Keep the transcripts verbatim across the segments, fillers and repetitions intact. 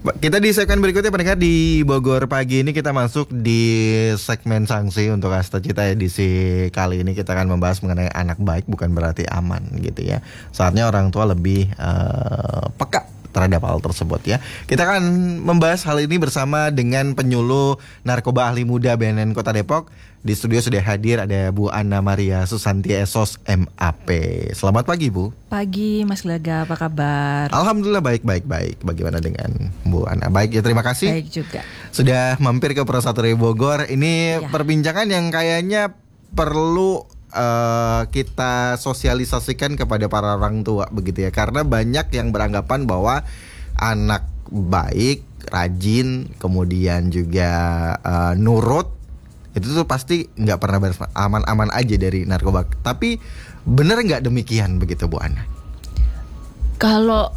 Kita di segmen berikutnya pendengar di Bogor Pagi ini kita masuk di segmen sanksi untuk Asta Cita edisi kali ini. Kita akan membahas mengenai anak baik bukan berarti aman gitu ya. Saatnya orang tua lebih uh, peka terhadap hal tersebut ya. Kita akan membahas hal ini bersama dengan penyuluh narkoba ahli muda B N N Kota Depok. Di studio sudah hadir ada Bu Anna Maria Susanti Esos M A P. Selamat pagi Bu. Pagi Mas Glaga, apa kabar? Alhamdulillah baik baik baik. Bagaimana dengan Bu Anna? Baik ya, terima kasih. Baik juga. Sudah mampir ke Prosaturi Bogor. Ini ya. Perbincangan yang kayaknya perlu uh, kita sosialisasikan kepada para orang tua begitu ya. Karena banyak yang beranggapan bahwa anak baik, rajin, kemudian juga uh, nurut, itu tuh pasti nggak pernah beres, aman-aman aja dari narkoba. Tapi bener nggak demikian begitu Bu Ana? Kalau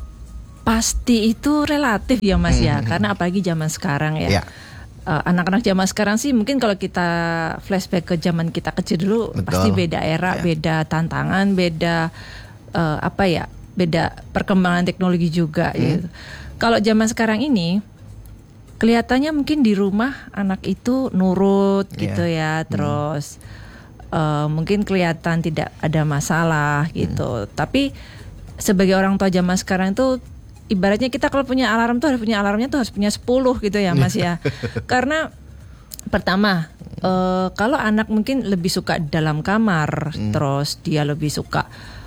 pasti itu relatif ya Mas ya, hmm. karena apalagi zaman sekarang ya. ya. Uh, anak-anak zaman sekarang sih mungkin kalau kita flashback ke zaman kita kecil dulu, betul, pasti beda era, ya. Beda tantangan, beda uh, apa ya, beda perkembangan teknologi juga. Hmm. Gitu. Kalau zaman sekarang ini kelihatannya mungkin di rumah anak itu nurut yeah. gitu ya, terus hmm. uh, mungkin kelihatan tidak ada masalah gitu. Hmm. Tapi sebagai orang tua zaman sekarang itu ibaratnya kita kalau punya alarm tuh harus punya alarmnya tuh harus punya sepuluh gitu ya Mas ya. Karena pertama uh, kalau anak mungkin lebih suka dalam kamar, hmm. terus dia lebih suka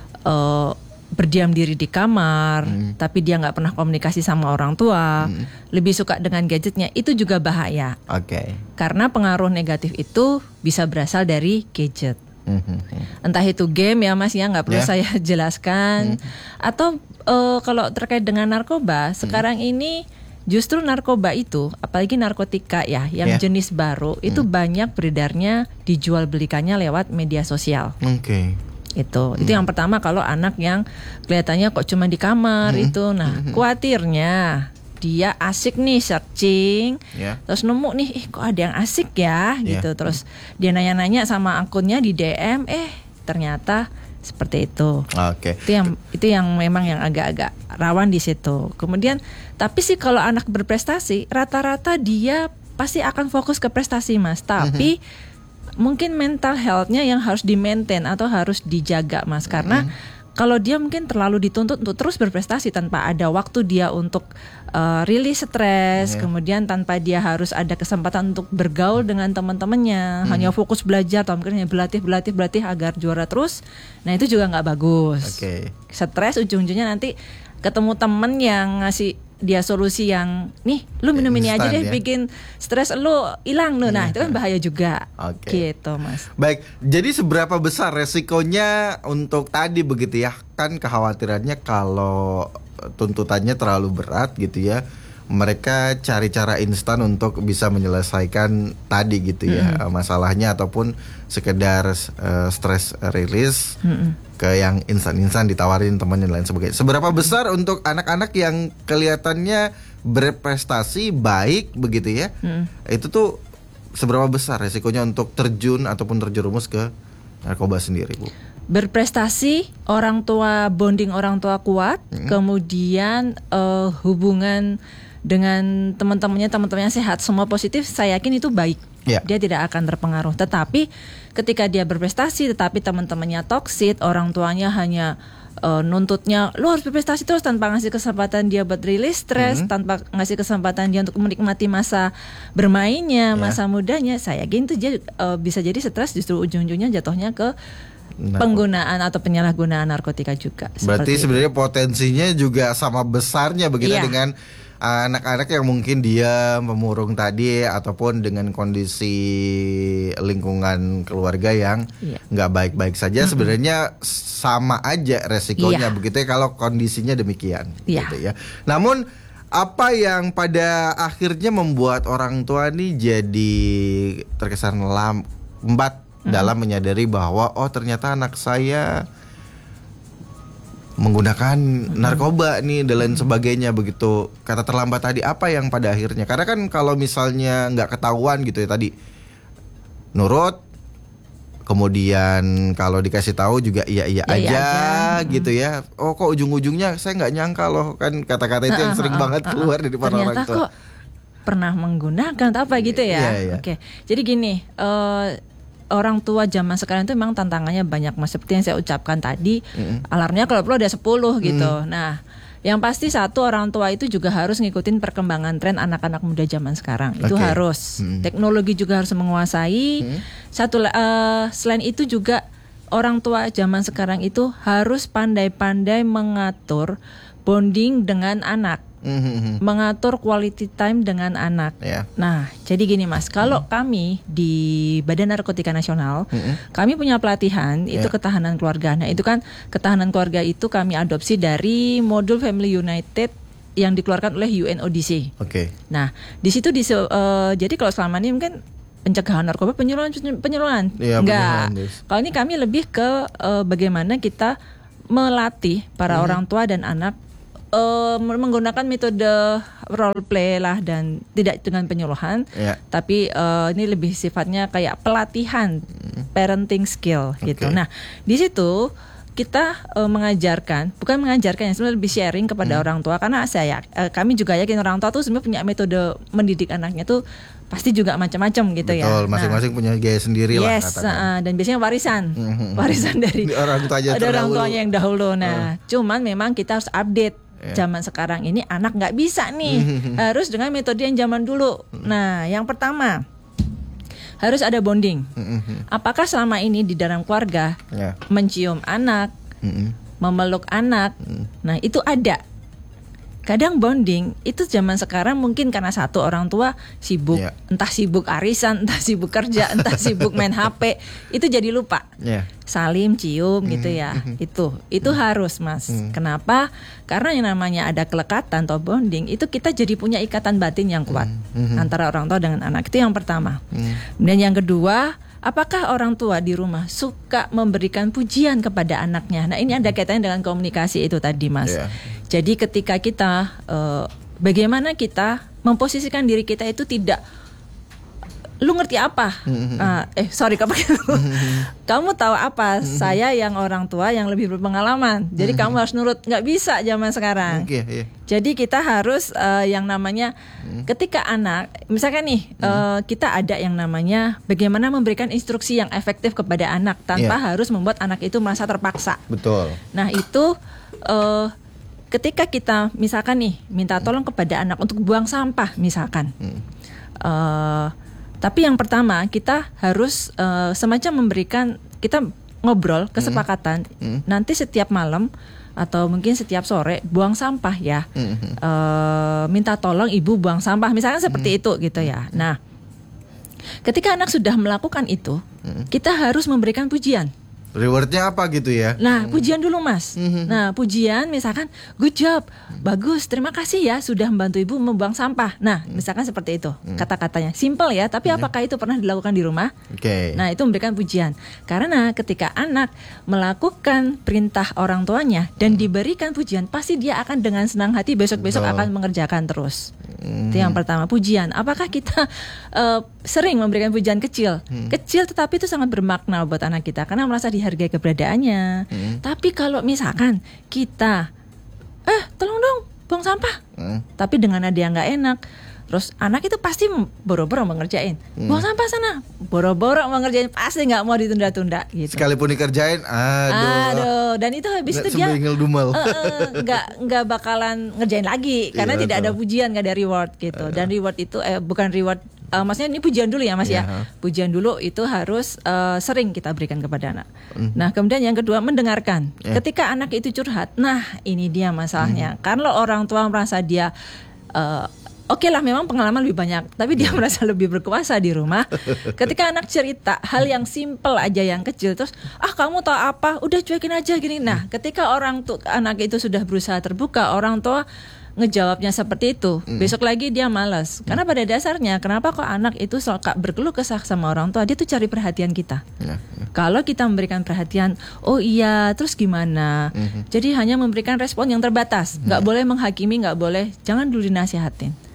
uh, berdiam diri di kamar, hmm. tapi dia nggak pernah komunikasi sama orang tua, hmm. lebih suka dengan gadgetnya, itu juga bahaya. Oke. Okay. Karena pengaruh negatif itu bisa berasal dari gadget. Mm-hmm. Entah itu game ya Mas ya, nggak perlu yeah. saya jelaskan. Mm. Atau uh, kalau terkait dengan narkoba, mm. sekarang ini justru narkoba itu, apalagi narkotika ya, yang yeah. jenis baru, mm. itu banyak beredarnya dijual belikannya lewat media sosial. Oke. Okay. Itu, hmm. itu yang pertama kalau anak yang kelihatannya kok cuma di kamar hmm. itu, nah hmm. khawatirnya dia asik nih searching, yeah. terus nemu nih, eh kok ada yang asik ya, yeah. gitu, terus hmm. dia nanya-nanya sama akunnya di D M, eh ternyata seperti itu. Oke. Okay. Itu yang itu yang memang yang agak-agak rawan di situ. Kemudian, tapi sih kalau anak berprestasi, rata-rata dia pasti akan fokus ke prestasi Mas, tapi hmm. mungkin mental health-nya yang harus di-maintain atau harus dijaga Mas. Karena mm-hmm. kalau dia mungkin terlalu dituntut untuk terus berprestasi tanpa ada waktu dia untuk uh, rilis stres, yeah. kemudian tanpa dia harus ada kesempatan untuk bergaul dengan teman-temannya, mm-hmm. hanya fokus belajar atau mungkin hanya berlatih, berlatih, berlatih agar juara terus. Nah itu juga gak bagus. Okay. Stres ujung-ujungnya nanti ketemu temen yang ngasih dia solusi yang nih lu minum ini aja deh ya? Bikin stres lu hilang lu. Nah, itu kan bahaya juga. Okay. Gitu, Mas. Baik, jadi seberapa besar resikonya untuk tadi begitu ya? Kan kekhawatirannya kalau tuntutannya terlalu berat gitu ya. Mereka cari cara instan untuk bisa menyelesaikan tadi gitu ya, mm-hmm. masalahnya ataupun sekedar uh, stress release mm-hmm. ke yang instan-instan ditawarin teman dan lain sebagainya. Seberapa besar untuk anak-anak yang kelihatannya berprestasi baik begitu ya? Mm. Itu tuh seberapa besar resikonya untuk terjun ataupun terjerumus ke narkoba sendiri, Bu? Berprestasi, orang tua bonding orang tua kuat, mm. kemudian uh, hubungan dengan teman-temannya, teman-temannya sehat, semua positif, saya yakin itu baik. Yeah. Dia tidak akan terpengaruh. Tetapi ketika dia berprestasi, tetapi teman-temannya toksik, orang tuanya hanya uh, nuntutnya, lu harus berprestasi terus tanpa ngasih kesempatan dia buat rilis stres, mm-hmm. tanpa ngasih kesempatan dia untuk menikmati masa bermainnya, yeah. masa mudanya. Saya yakin itu dia uh, bisa jadi stres, justru ujung-ujungnya jatuhnya ke Narko. penggunaan atau penyalahgunaan narkotika juga. Berarti sebenarnya potensinya juga sama besarnya begitu yeah. dengan anak-anak yang mungkin dia pemurung tadi ataupun dengan kondisi lingkungan keluarga yang nggak yeah. baik-baik saja, mm-hmm. sebenarnya sama aja resikonya yeah. begitu ya kalau kondisinya demikian. Yeah. Gitu ya. Namun apa yang pada akhirnya membuat orang tua nih jadi terkesan lambat mm-hmm. dalam menyadari bahwa oh ternyata anak saya menggunakan narkoba nih dan lain sebagainya begitu. Kata terlambat tadi apa yang pada akhirnya, karena kan kalau misalnya nggak ketahuan gitu ya tadi, nurut Kemudian kalau dikasih tahu juga iya iya Ya, aja, iya aja. gitu ya. Oh kok ujung-ujungnya saya nggak nyangka loh, kan kata-kata itu yang sering banget keluar dari para orang Ternyata tua. kok pernah menggunakan atau apa gitu ya. Iya, iya. Oke. Jadi gini, eh, orang tua zaman sekarang itu memang tantangannya banyak Mas. Seperti yang saya ucapkan tadi, Mm-mm. alarmnya kalau perlu ada sepuluh gitu. Nah, yang pasti satu, orang tua itu juga harus ngikutin perkembangan tren anak-anak muda zaman sekarang. Itu Oke. harus. Mm. Teknologi juga harus menguasai. Mm. Satu la- eh, selain itu juga orang tua zaman sekarang itu harus pandai-pandai mengatur bonding dengan anak. Mhm. Mengatur quality time dengan anak. Ya. Nah, jadi gini Mas, kalau kami di Badan Narkotika Nasional, Mm-mm. kami punya pelatihan itu Ya. ketahanan keluarga. Nah, itu kan ketahanan keluarga itu kami adopsi dari modul Family United yang dikeluarkan oleh U N O D C. Oke. Nah, di situ di jadi kalau selama ini mungkin pencegahan narkoba, penyuluhan penyuluhan Iya, enggak. penyuluhan, yes. Kalau ini kami lebih ke eh, bagaimana kita melatih para Mhm. orang tua dan anak eh, menggunakan metode role play lah dan tidak dengan penyuluhan, Ya. tapi eh, ini lebih sifatnya kayak pelatihan parenting skill gitu. Oke. Nah, di situ kita eh, mengajarkan, bukan mengajarkan ya, sebenarnya lebih sharing kepada orang tua, karena saya eh, kami juga yakin orang tua tuh sebenarnya punya metode mendidik anaknya tuh pasti juga macam-macam gitu ya. Betul, masing-masing punya gaya sendiri lah Yes, katakan. uh, dan biasanya warisan, Mhm. warisan dari Ini orang tuanya ada orang terdahulu. tuanya yang dahulu. Nah, cuman memang kita harus update. Ya. Zaman sekarang ini anak nggak bisa nih, harus dengan metode yang zaman dulu. Nah, yang pertama harus ada bonding. Mhm. Apakah selama ini di dalam keluarga Ya. mencium anak, Mhm. memeluk anak, nah itu ada. Kadang bonding itu zaman sekarang mungkin karena satu, orang tua sibuk, Ya. entah sibuk arisan, entah sibuk kerja, entah sibuk main H P, itu jadi lupa. Ya. Salim, cium gitu ya. Itu itu harus Mas. Kenapa? Karena yang namanya ada kelekatan atau bonding, itu kita jadi punya ikatan batin yang kuat antara orang tua dengan anak. Itu yang pertama. Dan yang kedua, apakah orang tua di rumah suka memberikan pujian kepada anaknya? Nah, ini ada kaitannya dengan komunikasi itu tadi, Mas. Yeah. Jadi ketika kita eh, bagaimana kita memposisikan diri kita itu tidak, lu ngerti apa? Ah, eh sorry kamu kamu tahu apa? Saya yang orang tua yang lebih berpengalaman. Jadi kamu harus nurut. Nggak bisa zaman sekarang. Oke, iya. Jadi kita harus eh, yang namanya ketika anak, misalkan nih eh, kita ada yang namanya bagaimana memberikan instruksi yang efektif kepada anak tanpa Iya. harus membuat anak itu merasa terpaksa. Betul. Nah itu eh, ketika kita misalkan nih minta tolong kepada anak untuk buang sampah misalkan. Eh, tapi yang pertama kita harus eh, semacam memberikan, kita ngobrol kesepakatan nanti setiap malam atau mungkin setiap sore buang sampah ya. Eh, minta tolong ibu buang sampah misalkan seperti itu gitu ya. Nah, ketika anak sudah melakukan itu, kita harus memberikan pujian. Rewardnya apa gitu ya? Nah, pujian dulu Mas. Nah, pujian misalkan good job, bagus, terima kasih ya sudah membantu ibu membuang sampah. Nah, misalkan seperti itu kata-katanya. Simple ya, tapi apakah itu pernah dilakukan di rumah? Oke. Nah, itu memberikan pujian. Karena ketika anak melakukan perintah orang tuanya dan diberikan pujian, pasti dia akan dengan senang hati besok-besok Betul. akan mengerjakan terus. Itu yang pertama, pujian. Apakah kita eh, sering memberikan pujian kecil? Kecil tetapi itu sangat bermakna buat anak kita karena merasa dihargai keberadaannya. Tapi kalau misalkan kita eh tolong dong buang sampah, Hmm. tapi dengan nada yang nggak enak, terus anak itu pasti boro-boro mengerjain. Buang sampah sana, boro-boro mengerjain, pasti nggak mau ditunda-tunda gitu. Sekalipun dikerjain, aduh. Aduh, dan itu habis Nggak itu dia sembingil dumel. eh, eh, nggak nggak bakalan ngerjain lagi karena Iya, tidak ada betul. pujian, nggak ada reward gitu. Dan reward itu eh, bukan reward, eh, maksudnya ini pujian dulu ya Mas Iya, ya. ha. Pujian dulu itu harus eh, sering kita berikan kepada anak. Nah, kemudian yang kedua mendengarkan. Ya. Ketika anak itu curhat, nah ini dia masalahnya. Karena orang tua merasa dia eh, oke lah memang pengalaman lebih banyak, tapi dia merasa lebih berkuasa di rumah. Ketika anak cerita hal yang simple aja yang kecil, terus ah kamu tahu apa, udah cuekin aja gini. Nah ketika orang tuh anak itu sudah berusaha terbuka, orang tua ngejawabnya seperti itu, besok lagi dia malas. Karena pada dasarnya kenapa kok anak itu suka berkeluh kesah sama orang tua, dia tuh cari perhatian kita. Ya, ya. Kalau kita memberikan perhatian, oh iya, terus gimana? Jadi hanya memberikan respon yang terbatas, nggak boleh menghakimi, nggak boleh, jangan dulu dinasihatin.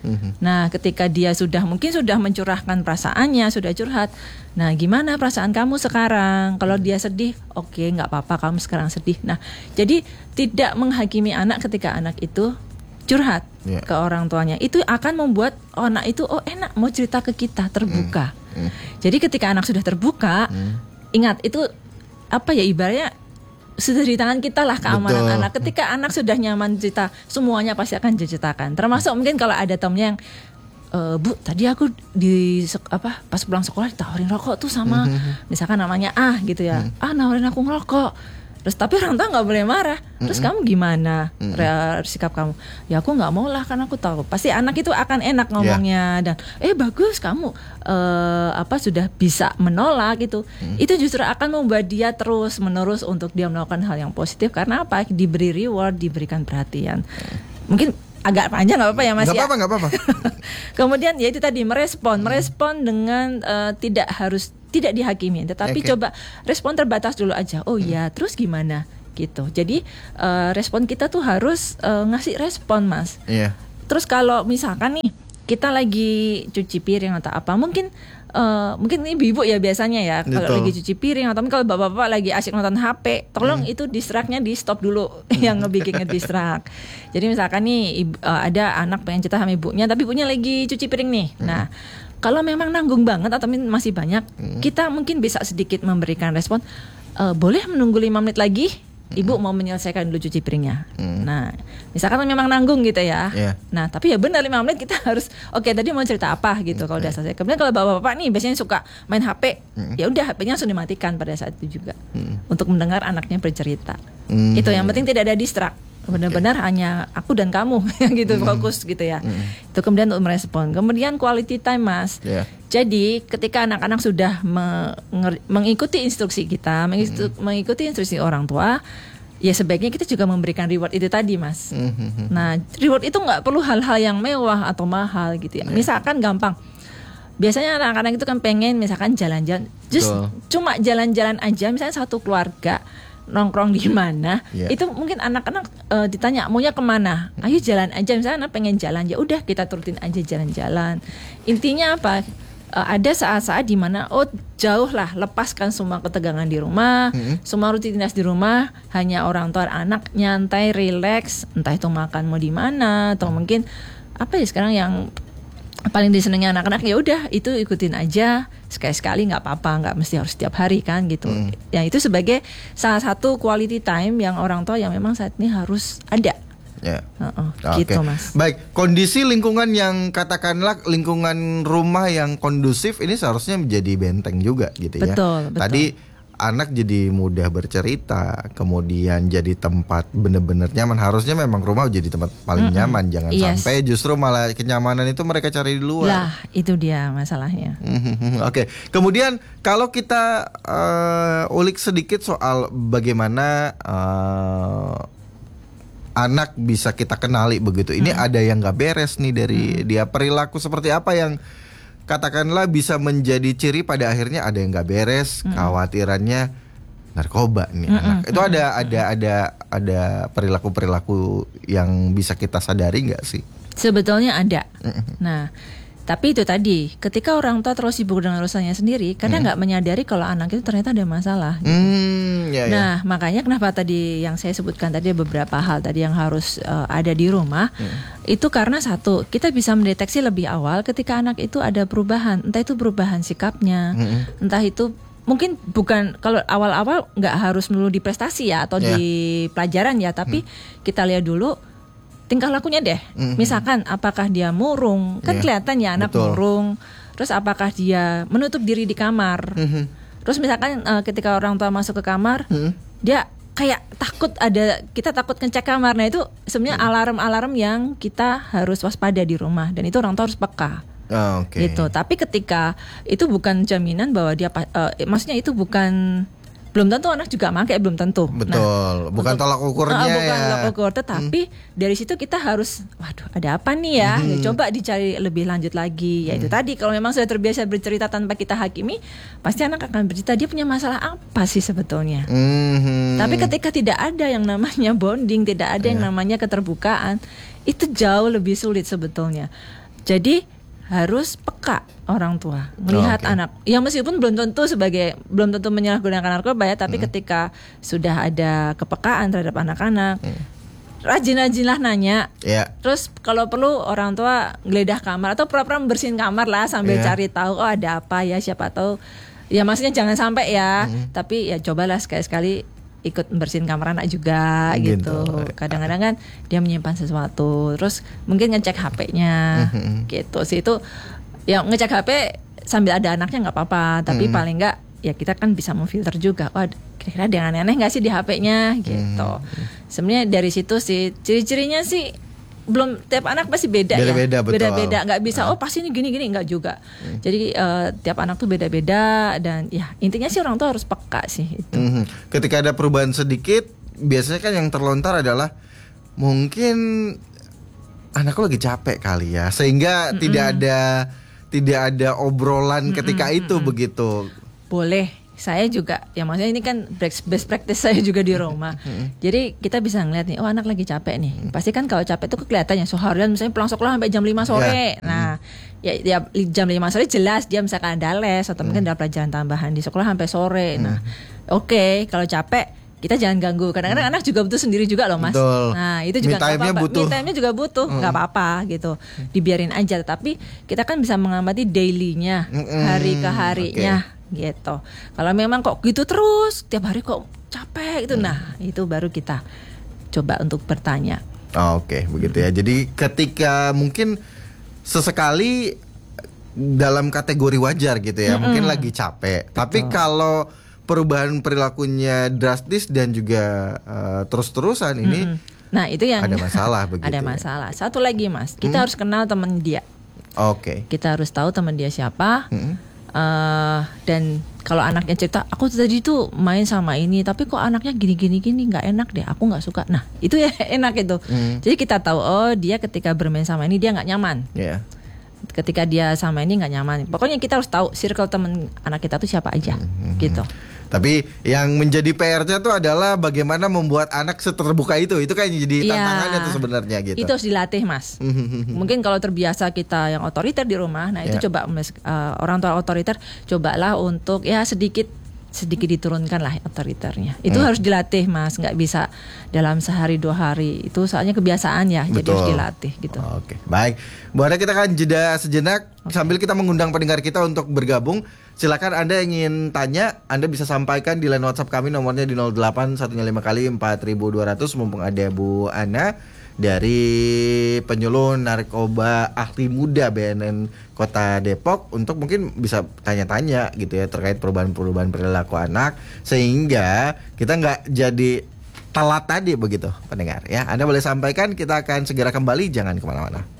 Mm-hmm. Nah, ketika dia sudah mungkin sudah mencurahkan perasaannya, sudah curhat. Nah, gimana perasaan kamu sekarang? Kalau dia sedih, oke, okay, nggak apa-apa kamu sekarang sedih. Nah, jadi tidak menghakimi anak ketika anak itu curhat yeah. ke orang tuanya. Itu akan membuat oh, anak itu oh enak mau cerita ke kita, terbuka. Mm. Mm. Jadi ketika anak sudah terbuka, mm. ingat itu apa ya ibaratnya sudah di tangan kita lah keamanan Betul. anak. Ketika anak sudah nyaman cerita, semuanya pasti akan diceritakan. Termasuk mungkin kalau ada temennya yang e, Bu, tadi aku di apa pas pulang sekolah ditawarin rokok tuh sama mm-hmm. misalkan namanya Ah gitu ya. Mm. Ah nawarin aku ngerokok. Terus tapi orang tua nggak boleh marah. Terus mm-hmm. kamu gimana mm-hmm. sikap kamu? Ya aku nggak mau lah karena aku tahu pasti anak itu akan enak ngomongnya yeah. dan eh bagus kamu uh, apa sudah bisa menolak gitu. Mm-hmm. Itu justru akan membuat dia terus menerus untuk dia melakukan hal yang positif karena apa? Diberi reward, diberikan perhatian. Mm-hmm. Mungkin agak panjang nggak apa-apa ya Mas gak ya. Apa-apa, nggak apa-apa. Kemudian ya itu tadi merespon, merespon dengan uh, tidak harus tidak dihakimi, tetapi okay. coba respon terbatas dulu aja. Oh iya, hmm. terus gimana? Gitu. Jadi uh, respon kita tuh harus uh, ngasih respon, Mas. Yeah. Terus kalau misalkan nih kita lagi cuci piring atau apa, mungkin uh, mungkin ini ibu ya biasanya ya kalau lagi cuci piring atau kalau bapak-bapak lagi asik nonton H P, tolong hmm. itu distract-nya di stop dulu yang ngebikin ngedistract. Jadi misalkan nih ibu, uh, ada anak pengen cerita sama ibunya, tapi ibunya lagi cuci piring nih. Hmm. Nah kalau memang nanggung banget atau masih banyak, hmm. kita mungkin bisa sedikit memberikan respon. E, boleh menunggu lima menit lagi? Ibu hmm. mau menyelesaikan dulu cuci piringnya. Hmm. Nah, misalkan memang nanggung gitu ya. Yeah. Nah, tapi ya benar lima menit kita harus. Oke, okay, tadi mau cerita apa gitu? Hmm. Kalau udah selesai. Kemudian kalau bapak-bapak nih biasanya suka main H P, hmm. ya udah H P-nya langsung dimatikan pada saat itu juga hmm. untuk mendengar anaknya bercerita. Hmm. Itu yang penting tidak ada distract. Benar-benar okay. hanya aku dan kamu yang gitu mm. fokus gitu ya. Mm. Itu kemudian untuk merespon. Kemudian quality time Mas. Yeah. Jadi ketika anak-anak sudah me- mengikuti instruksi kita, mengistu- mm. mengikuti instruksi orang tua, ya sebaiknya kita juga memberikan reward itu tadi Mas. Mm-hmm. Nah reward itu nggak perlu hal-hal yang mewah atau mahal gitu ya. Yeah. Misalkan gampang. Biasanya anak-anak itu kan pengen misalkan jalan-jalan, just so. cuma jalan-jalan aja, misalnya satu keluarga nongkrong di mana, yeah. itu mungkin anak-anak uh, ditanya maunya kemana, ayo jalan aja, misalnya anak pengen jalan, ya udah kita turutin aja jalan-jalan. Intinya apa? Uh, ada saat-saat di mana oh jauh lah, lepaskan semua ketegangan di rumah, mm-hmm. semua rutinitas di rumah, hanya orang tua anak nyantai, relax, entah itu makan mau di mana atau mungkin apa ya sekarang yang paling disenangi anak-anak ya udah itu ikutin aja sekali-sekali nggak apa-apa, nggak mesti harus setiap hari kan gitu. Hmm. Ya itu sebagai salah satu quality time yang orang tua yang memang saat ini harus ada. Ya. Uh-uh, okay. Gitu Mas. Baik, kondisi lingkungan yang katakanlah lingkungan rumah yang kondusif ini seharusnya menjadi benteng juga gitu ya. Betul. betul. Tadi anak jadi mudah bercerita, kemudian jadi tempat benar-benar nyaman. Harusnya memang rumah jadi tempat paling Mm-mm. nyaman, jangan yes. sampai justru malah kenyamanan itu mereka cari di luar. Lah, itu dia masalahnya. Oke, okay. Kemudian kalau kita uh, ulik sedikit soal bagaimana uh, anak bisa kita kenali begitu. Ini mm. ada yang nggak beres nih dari mm. dia, perilaku seperti apa yang katakanlah bisa menjadi ciri pada akhirnya ada yang nggak beres, mm. khawatirannya narkoba nih mm-mm. anak. Itu ada ada ada ada perilaku-perilaku yang bisa kita sadari nggak sih? Sebetulnya ada. Mm-mm. Nah, tapi itu tadi, ketika orang tua terus sibuk dengan urusannya sendiri, kadang nggak mm. menyadari kalau anak itu ternyata ada masalah. Gitu. Mm, ya, nah, ya. makanya kenapa tadi yang saya sebutkan tadi beberapa hal tadi yang harus uh, ada di rumah, mm. itu karena satu, kita bisa mendeteksi lebih awal ketika anak itu ada perubahan, entah itu perubahan sikapnya, mm. entah itu mungkin bukan kalau awal-awal nggak harus melulu di prestasi ya atau yeah. di pelajaran ya, tapi mm. kita lihat dulu tingkah lakunya deh. Mm-hmm. Misalkan apakah dia murung, kan yeah. kelihatan ya anak Betul. murung. Terus apakah dia menutup diri di kamar. Mm-hmm. Terus misalkan uh, ketika orang tua masuk ke kamar, mm-hmm. dia kayak takut ada, kita takut ngecek kamar. Nah itu sebenarnya mm-hmm. alarm-alarm yang kita harus waspada di rumah. Dan itu orang tua harus peka. Oh, okay. Gitu. Tapi ketika itu bukan jaminan bahwa dia, uh, maksudnya itu bukan, belum tentu anak juga pakai, belum tentu. Betul, nah, bukan untuk, tolak ukurnya uh, bukan ya. tolak ukur, tetapi hmm. dari situ kita harus, waduh, ada apa nih ya? Hmm. Ya coba dicari lebih lanjut lagi. Ya itu hmm. tadi, kalau memang sudah terbiasa bercerita tanpa kita hakimi, pasti anak akan bercerita dia punya masalah apa sih sebetulnya. Hmm. Tapi ketika tidak ada yang namanya bonding, tidak ada yeah. yang namanya keterbukaan, itu jauh lebih sulit sebetulnya. Jadi harus peka orang tua melihat Oh, okay. anak. Ya meskipun belum tentu sebagai belum tentu menyalahgunakan narkoba ya, tapi hmm. ketika sudah ada kepekaan terhadap anak-anak, hmm. rajin-rajinlah nanya. Yeah. Terus kalau perlu orang tua geledah kamar atau pura-pura membersihin kamar lah sambil yeah. cari tahu oh ada apa ya, siapa tahu. Ya maksudnya jangan sampai ya, hmm. tapi ya cobalah sekali-sekali ikut bersihin kamar anak juga gitu. gitu. Kadang-kadang kan dia menyimpan sesuatu, terus mungkin ngecek H P-nya mm-hmm. gitu sih. Itu ya ngecek H P sambil ada anaknya nggak apa-apa, tapi mm-hmm. paling nggak ya kita kan bisa memfilter juga. Wah, kira-kira ada yang aneh-aneh nggak sih di H P-nya gitu. Mm-hmm. Sebenarnya dari situ sih ciri-cirinya sih belum, tiap anak pasti beda, beda-beda, ya betul. Beda-beda, nggak bisa ah. oh pasti ini gini-gini, nggak juga. hmm. Jadi uh, tiap anak tuh beda-beda, dan ya intinya sih orang tuh harus peka sih itu. hmm. Ketika ada perubahan sedikit, biasanya kan yang terlontar adalah mungkin anak lo lagi capek kali ya, sehingga mm-mm. tidak ada tidak ada obrolan mm-mm. ketika itu mm-mm. begitu. Boleh. Saya juga, ya maksudnya ini kan best practice saya juga di rumah. Jadi kita bisa ngeliat nih, oh anak lagi capek nih. Pasti kan kalau capek itu kelihatannya seharian misalnya pulang sekolah sampai jam lima sore. Yeah. Nah, ya, ya jam lima sore jelas dia misalkan ada les atau mungkin ada pelajaran tambahan di sekolah sampai sore. Nah, oke, okay, kalau capek kita jangan ganggu. Kadang-kadang anak juga butuh sendiri juga loh, Mas. Betul. Nah, itu juga enggak apa-apa. Butuh. Me time-nya juga butuh, enggak mm. apa-apa gitu. Dibiarin aja, tapi kita kan bisa mengamati daily-nya, hari ke harinya. Okay. Gitu. Kalau memang kok gitu terus tiap hari kok capek gitu, hmm. nah itu baru kita coba untuk bertanya. Oh, Oke, okay, begitu ya. Jadi ketika mungkin sesekali dalam kategori wajar gitu ya, hmm. mungkin lagi capek. Betul. Tapi kalau perubahan perilakunya drastis dan juga uh, terus-terusan ini, hmm. nah itu yang ada masalah begitu. Ada masalah. Ya? Satu lagi, Mas, kita hmm. harus kenal teman dia. Oke. Okay. Kita harus tahu teman dia siapa. Hmm. Uh, dan kalau anaknya cerita, aku tadi tuh main sama ini, tapi kok anaknya gini-gini gini nggak enak deh, aku nggak suka. Nah itu ya enak itu. Mm. Jadi kita tahu oh dia ketika bermain sama ini dia nggak nyaman. Yeah. Ketika dia sama ini nggak nyaman. Pokoknya kita harus tahu circle temen anak kita tuh siapa aja, mm-hmm. gitu. Tapi yang menjadi P R-nya tuh adalah bagaimana membuat anak seterbuka itu. Itu kan jadi tantangannya ya, tuh sebenarnya gitu. Itu harus dilatih, Mas. Mungkin kalau terbiasa kita yang otoriter di rumah, nah itu yeah. coba uh, orang tua otoriter, cobalah untuk ya sedikit sedikit diturunkan lah otoriternya. Itu hmm. harus dilatih, Mas. Nggak bisa dalam sehari dua hari. Itu soalnya kebiasaan ya. Betul. Jadi harus dilatih gitu. Oke, baik. Bu Ana, kita akan jeda sejenak okay. sambil kita mengundang pendengar kita untuk bergabung. Silakan Anda yang ingin tanya, Anda bisa sampaikan di line WhatsApp kami, nomornya di nol delapan satu lima kali empat ribu dua ratus. Mumpung ada Bu Ana dari penyuluh narkoba ahli muda B N N Kota Depok, untuk mungkin bisa tanya-tanya gitu ya terkait perubahan-perubahan perilaku anak, sehingga kita nggak jadi telat tadi begitu pendengar ya. Anda boleh sampaikan, kita akan segera kembali, jangan kemana-mana.